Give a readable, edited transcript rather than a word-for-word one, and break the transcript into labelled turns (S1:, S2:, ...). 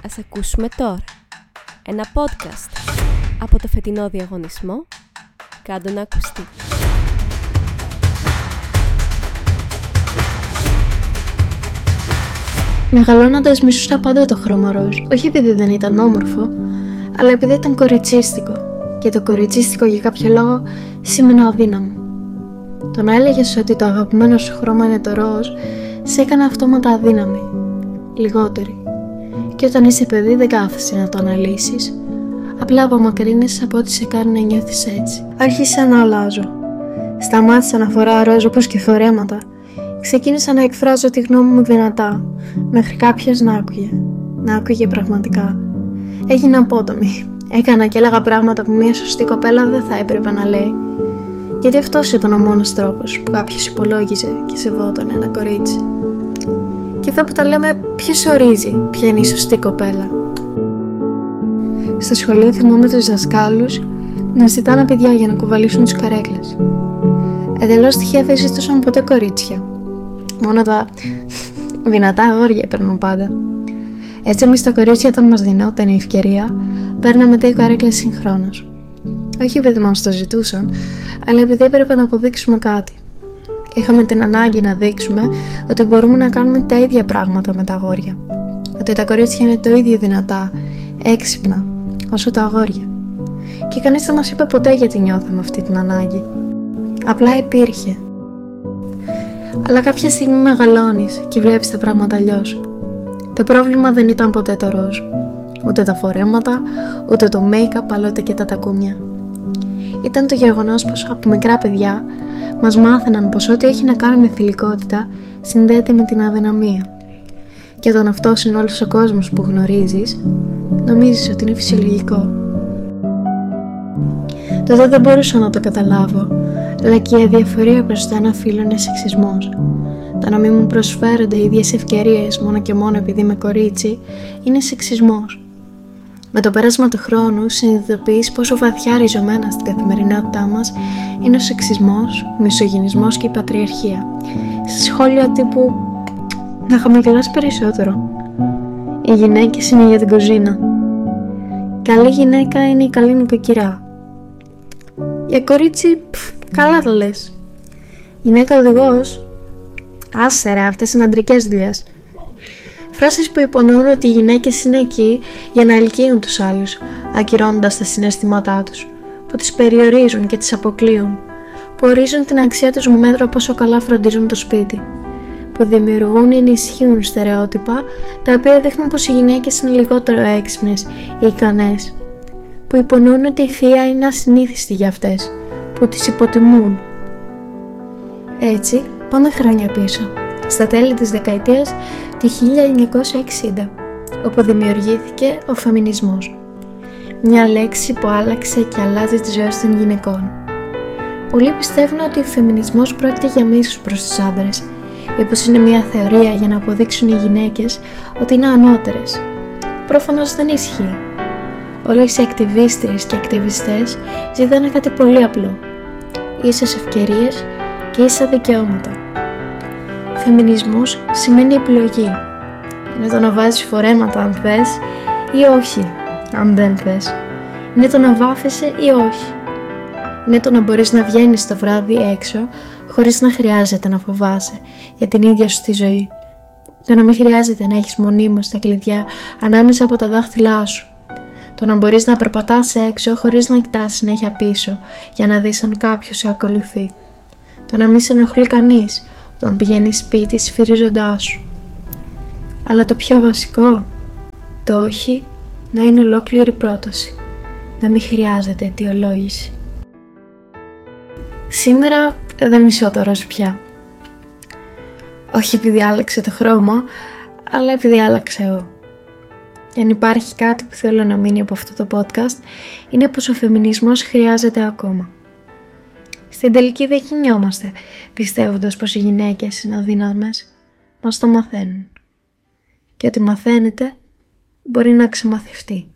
S1: Ας ακούσουμε τώρα ένα podcast από το φετινό διαγωνισμό «Κάντο να ακουστεί».
S2: Μεγαλώνοντας μισούσα πάντα το χρώμα ροζ, όχι επειδή δεν ήταν όμορφο, αλλά επειδή ήταν κοριτσίστικο και το κοριτσίστικο για κάποιο λόγο σήμαινε αδύναμο. Το να έλεγες ότι το αγαπημένο σου χρώμα είναι το ροζ, σε έκανε αυτόματα αδύναμη, λιγότερη. Και όταν είσαι παιδί δεν κάθεσαι να το αναλύσεις, απλά απομακρύνεσαι από ό,τι σε κάνει να νιώθεις έτσι. Άρχισα να αλλάζω. Σταμάτησα να φοράω ροζ όπως και φορέματα. Ξεκίνησα να εκφράζω τη γνώμη μου δυνατά, μέχρι κάποιος να άκουγε πραγματικά. Έγινα απότομη. Έκανα και έλεγα πράγματα που μια σωστή κοπέλα δεν θα έπρεπε να λέει. Γιατί αυτός ήταν ο μόνος τρόπος που κάποιος υπολόγιζε και σεβόταν ένα κορίτσι. Και εδώ που τα λέμε, ποιος ορίζει ποια είναι η σωστή κοπέλα? Στο σχολείο θυμάμαι τους δασκάλους να ζητάνε παιδιά για να κουβαλήσουν τις καρέκλες. Εντελώς τυχαία δεν ζητούσαν ποτέ κορίτσια. Μόνο τα δυνατά αγόρια παίρνουν πάντα. Έτσι εμείς τα κορίτσια, όταν μας δινόταν η ευκαιρία, παίρναμε 2 καρέκλες συγχρόνως. Όχι επειδή μας το ζητούσαν, αλλά επειδή έπρεπε να αποδείξουμε κάτι. Είχαμε την ανάγκη να δείξουμε ότι μπορούμε να κάνουμε τα ίδια πράγματα με τα αγόρια. Ότι τα κορίτσια είναι το ίδιο δυνατά, έξυπνα, όσο τα αγόρια. Και κανείς δεν μας είπε ποτέ γιατί νιώθαμε αυτή την ανάγκη. Απλά υπήρχε. Αλλά κάποια στιγμή μεγαλώνεις και βλέπεις τα πράγματα αλλιώς. Το πρόβλημα δεν ήταν ποτέ το ροζ, ούτε τα φορέματα, ούτε το make-up, αλλά ούτε και τα τακούνια. Ήταν το γεγονός πως από μικρά παιδιά μας μάθαιναν πως ό,τι έχει να κάνει με θηλυκότητα συνδέεται με την αδυναμία. Και όταν αυτός είναι όλος ο κόσμος που γνωρίζεις, νομίζεις ότι είναι φυσιολογικό. Τότε δεν μπορούσα να το καταλάβω, αλλά και η αδιαφορία προς το ένα φύλο είναι σεξισμός. Το να μην μου προσφέρονται οι ίδιες ευκαιρίες μόνο και μόνο επειδή είμαι κορίτσι είναι σεξισμός. Με το πέρασμα του χρόνου συνειδητοποιείς πόσο βαθιά ριζωμένα στην καθημερινότητά μας είναι ο σεξισμός, ο μισογυνισμός και η πατριαρχία. Σε σχόλια τύπου να χαμογελάς περισσότερο. Οι γυναίκες είναι για την κουζίνα. Καλή γυναίκα είναι η καλή νοικοκυρά. Για κορίτσι, καλά τα λες. Γυναίκα οδηγός, άσε ρε, αυτές είναι αντρικές δουλειές. Φράσεις που υπονοούν ότι οι γυναίκες είναι εκεί για να ελκύουν τους άλλους, ακυρώνοντας τα συναισθήματά τους, που τις περιορίζουν και τις αποκλείουν, που ορίζουν την αξία τους με μέτρο πόσο καλά φροντίζουν το σπίτι, που δημιουργούν ή ενισχύουν στερεότυπα τα οποία δείχνουν πως οι γυναίκες είναι λιγότερο έξυπνες ή ικανές, που υπονοούν ότι η θεία είναι ασυνήθιστη για αυτές, που τις υποτιμούν. Έτσι, πάμε χρόνια πίσω, στα τέλη της δεκαετίας του 1960, όπου δημιουργήθηκε ο φεμινισμός. Μια λέξη που άλλαξε και αλλάζει τις ζωές των γυναικών. Πολλοί πιστεύουν ότι ο φεμινισμός πρόκειται για μίσος προς τους άντρες, ή πως είναι μια θεωρία για να αποδείξουν οι γυναίκες ότι είναι ανώτερες. Προφανώς δεν ισχύει. Όλες οι ακτιβίστριες και ακτιβιστές ζητάνε κάτι πολύ απλό: ίσες ευκαιρίες και ίσα δικαιώματα. Φεμινισμός σημαίνει επιλογή. Είναι το να βάζεις φορέματα αν θες ή όχι αν δεν θες. Είναι το να βάφεσαι ή όχι. Είναι το να μπορείς να βγαίνεις το βράδυ έξω χωρίς να χρειάζεται να φοβάσαι για την ίδια σου τη ζωή. Το να μην χρειάζεται να έχεις μονίμως τα κλειδιά ανάμεσα από τα δάχτυλά σου. Το να μπορείς να περπατάς έξω χωρίς να κοιτάς συνέχεια πίσω για να δεις αν κάποιος σε ακολουθεί. Το να μην σε ενοχλεί κανείς όταν πηγαίνεις σπίτι σφυρίζοντάς σου. Αλλά το πιο βασικό, το όχι να είναι ολόκληρη πρόταση. Να μην χρειάζεται αιτιολόγηση. Σήμερα δεν μισώ το ροζ πια. Όχι επειδή άλλαξε το χρώμα, αλλά επειδή άλλαξα εγώ. Και αν υπάρχει κάτι που θέλω να μείνει από αυτό το podcast, είναι πως ο φεμινισμός χρειάζεται ακόμα. Στην τελική δεν κινιόμαστε πιστεύοντας πως οι γυναίκες είναι αδύναμες. Μας το μαθαίνουν. Και ότι μαθαίνετε μπορεί να ξεμαθευτεί.